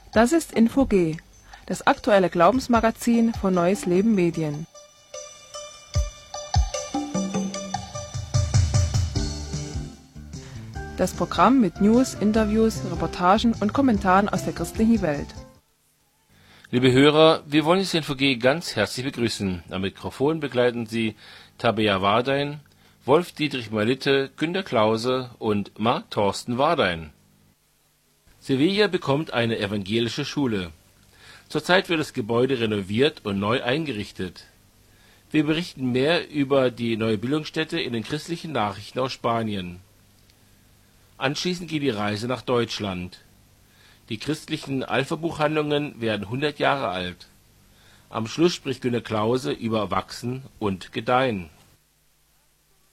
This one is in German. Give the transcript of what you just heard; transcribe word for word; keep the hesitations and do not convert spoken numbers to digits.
Das ist Info G, das aktuelle Glaubensmagazin von Neues Leben Medien. Das Programm mit News, Interviews, Reportagen und Kommentaren aus der christlichen Welt. Liebe Hörer, wir wollen das Info G ganz herzlich begrüßen. Am Mikrofon begleiten Sie Tabea Wardein, Wolf-Dietrich Malitte, Günter Klause und Marc Thorsten Wardein. Sevilla bekommt eine evangelische Schule. Zurzeit wird das Gebäude renoviert und neu eingerichtet. Wir berichten mehr über die neue Bildungsstätte in den christlichen Nachrichten aus Spanien. Anschließend geht die Reise nach Deutschland. Die christlichen Alpha-Buchhandlungen werden hundert Jahre alt. Am Schluss spricht Günter Klause über Wachsen und Gedeihen.